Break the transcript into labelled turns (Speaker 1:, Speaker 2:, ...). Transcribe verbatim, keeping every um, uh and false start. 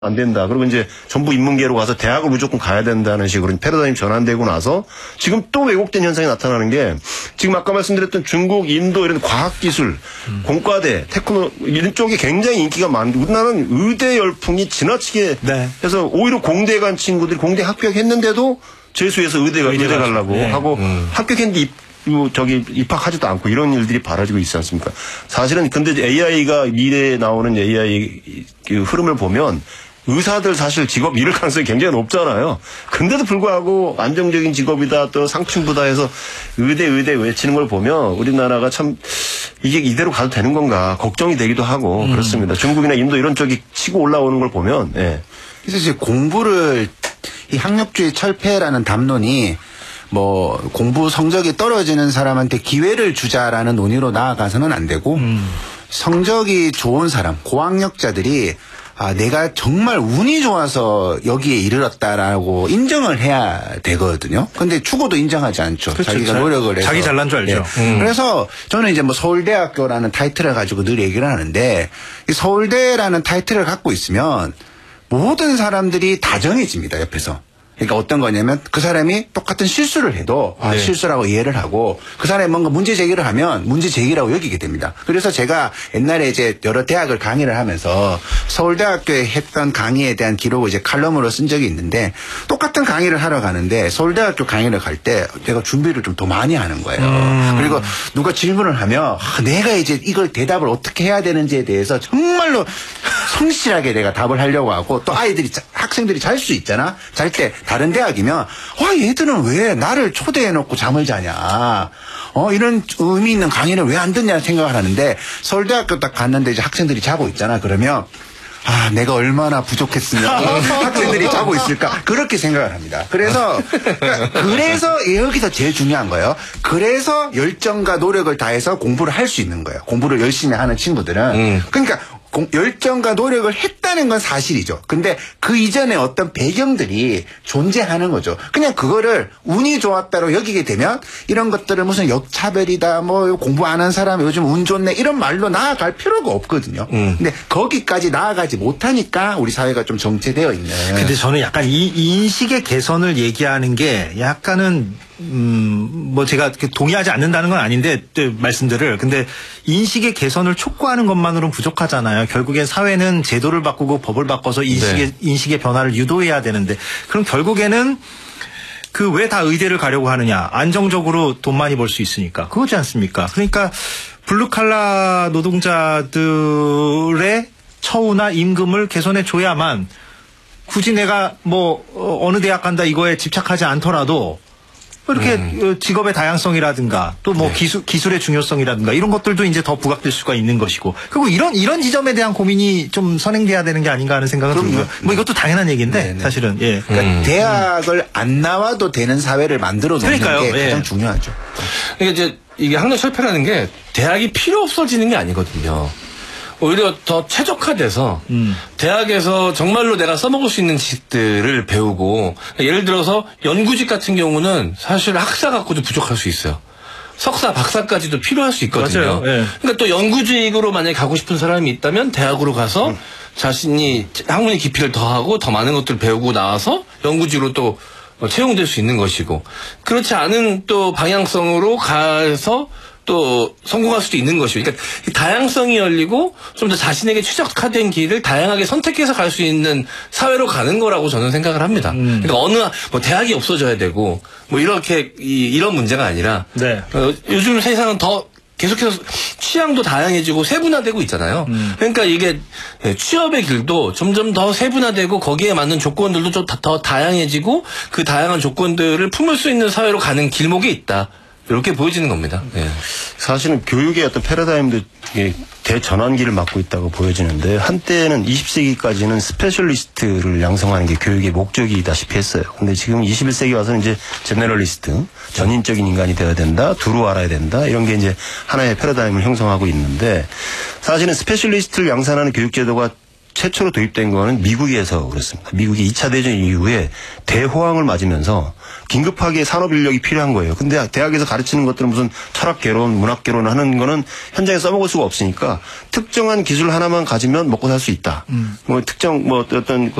Speaker 1: 안 된다. 그리고 이제 전부 인문계로 가서 대학을 무조건 가야 된다는 식으로 패러다임이 전환되고 나서 지금 또 왜곡된 현상이 나타나는 게 지금 아까 말씀드렸던 중국, 인도 이런 과학기술, 음. 공과대, 테크노 이런 쪽이 굉장히 인기가 많은데 우리나라는 의대 열풍이 지나치게 네. 해서 오히려 공대 간 친구들이 공대 합격했는데도 재수해서 의대, 의대 가려고 네. 하고 음. 합격했는데 입, 저기 입학하지도 않고 이런 일들이 벌어지고 있지 않습니까? 사실은 근데 에이아이가 미래에 나오는 에이아이 그 흐름을 보면 의사들 사실 직업 잃을 가능성이 굉장히 높잖아요. 근데도 불구하고 안정적인 직업이다 또 상층부다 해서 의대 의대 외치는 걸 보면 우리나라가 참 이게 이대로 가도 되는 건가 걱정이 되기도 하고 음. 그렇습니다. 중국이나 인도 이런 쪽이 치고 올라오는 걸 보면 예.
Speaker 2: 그래서 이제 공부를 이 학력주의 철폐라는 담론이 뭐 공부 성적이 떨어지는 사람한테 기회를 주자라는 논의로 나아가서는 안 되고 음. 성적이 좋은 사람 고학력자들이 아, 내가 정말 운이 좋아서 여기에 이르렀다라고 인정을 해야 되거든요. 근데 추구도 인정하지 않죠.
Speaker 3: 그렇죠.
Speaker 2: 자기가 노력을 해서.
Speaker 3: 자기 잘난 줄 알죠.
Speaker 2: 네.
Speaker 3: 음.
Speaker 2: 그래서 저는 이제 뭐 서울대학교라는 타이틀을 가지고 늘 얘기를 하는데 이 서울대라는 타이틀을 갖고 있으면 모든 사람들이 다정해집니다. 옆에서. 그러니까 어떤 거냐면 그 사람이 똑같은 실수를 해도 아, 네. 실수라고 이해를 하고 그 사람이 뭔가 문제 제기를 하면 문제 제기라고 여기게 됩니다. 그래서 제가 옛날에 이제 여러 대학을 강의를 하면서 서울대학교에 했던 강의에 대한 기록을 이제 칼럼으로 쓴 적이 있는데 똑같은 강의를 하러 가는데 서울대학교 강의를 갈 때 제가 준비를 좀 더 많이 하는 거예요. 음. 그리고 누가 질문을 하면 아, 내가 이제 이걸 대답을 어떻게 해야 되는지에 대해서 정말로 성실하게 내가 답을 하려고 하고 또 아이들이 학생들이 잘 수 있잖아. 잘 때 다른 대학이면 와 얘들은 왜 나를 초대해놓고 잠을 자냐. 어 이런 의미 있는 강의를 왜 안 듣냐 생각을 하는데 서울대학교 딱 갔는데 이제 학생들이 자고 있잖아. 그러면 아 내가 얼마나 부족했으면 학생들이 자고 있을까 그렇게 생각을 합니다. 그래서 그래서 여기서 제일 중요한 거예요. 그래서 열정과 노력을 다해서 공부를 할 수 있는 거예요. 공부를 열심히 하는 친구들은 음. 그러니까 열정과 노력을 했다는 건 사실이죠. 근데 그 이전에 어떤 배경들이 존재하는 거죠. 그냥 그거를 운이 좋았다로 여기게 되면 이런 것들을 무슨 역차별이다 뭐 공부 안 한 사람 요즘 운 좋네 이런 말로 나아갈 필요가 없거든요. 음. 근데 거기까지 나아가지 못하니까 우리 사회가 좀 정체되어 있는.
Speaker 3: 근데 저는 약간 이 인식의 개선을 얘기하는 게 약간은 음, 뭐 제가 동의하지 않는다는 건 아닌데 말씀들을 근데 인식의 개선을 촉구하는 것만으로는 부족하잖아요. 결국엔 사회는 제도를 바꾸고 법을 바꿔서 인식의 네. 인식의 변화를 유도해야 되는데 그럼 결국에는 그 왜 다 의대를 가려고 하느냐? 안정적으로 돈 많이 벌 수 있으니까 그거지 않습니까? 그러니까 블루칼라 노동자들의 처우나 임금을 개선해 줘야만 굳이 내가 뭐 어느 대학 간다 이거에 집착하지 않더라도 이렇게 음. 직업의 다양성이라든가 또 뭐 네. 기술, 기술의 중요성이라든가 이런 것들도 이제 더 부각될 수가 있는 것이고 그리고 이런 이런 지점에 대한 고민이 좀 선행돼야 되는 게 아닌가 하는 생각은 들고요. 뭐 이것도 당연한 얘기인데 네네. 사실은 예.
Speaker 2: 그러니까 음. 대학을 안 나와도 되는 사회를 만들어 놓는
Speaker 3: 그러니까요.
Speaker 2: 게 가장
Speaker 3: 예.
Speaker 2: 중요하죠.
Speaker 4: 그러니까 이제 이게 학력 철폐라는 게 대학이 필요 없어지는 게 아니거든요. 오히려 더 최적화돼서 음. 대학에서 정말로 내가 써먹을 수 있는 지식들을 배우고 예를 들어서 연구직 같은 경우는 사실 학사 갖고도 부족할 수 있어요. 석사, 박사까지도 필요할 수 있거든요. 네. 그러니까 또 연구직으로 만약에 가고 싶은 사람이 있다면 대학으로 가서 음. 자신이 학문의 깊이를 더하고 더 많은 것들을 배우고 나와서 연구직으로 또 채용될 수 있는 것이고 그렇지 않은 또 방향성으로 가서 또 성공할 수도 있는 것이고 그러니까 다양성이 열리고 좀 더 자신에게 최적화된 길을 다양하게 선택해서 갈 수 있는 사회로 가는 거라고 저는 생각을 합니다. 음. 그러니까 어느 뭐 대학이 없어져야 되고 뭐 이렇게 이, 이런 문제가 아니라
Speaker 3: 네.
Speaker 4: 어, 요즘 세상은 더 계속해서 취향도 다양해지고 세분화되고 있잖아요. 음. 그러니까 이게 취업의 길도 점점 더 세분화되고 거기에 맞는 조건들도 좀 더 다양해지고 그 다양한 조건들을 품을 수 있는 사회로 가는 길목이 있다. 이렇게 보여지는 겁니다. 네.
Speaker 1: 사실은 교육의 어떤 패러다임도 대전환기를 맞고 있다고 보여지는데 한때는 이십 세기까지는 스페셜리스트를 양성하는 게 교육의 목적이다시피 했어요. 근데 지금 이십일 세기 와서는 이제 제너럴리스트, 전인적인 인간이 되어야 된다, 두루 알아야 된다 이런 게 이제 하나의 패러다임을 형성하고 있는데 사실은 스페셜리스트를 양산하는 교육제도가 최초로 도입된 거는 미국에서 그렇습니다. 미국이 이 차 대전 이후에 대호황을 맞으면서 긴급하게 산업 인력이 필요한 거예요. 근데 대학에서 가르치는 것들은 무슨 철학 개론, 문학 개론 하는 거는 현장에 써먹을 수가 없으니까 특정한 기술 하나만 가지면 먹고 살 수 있다. 음. 뭐 특정 뭐 어떤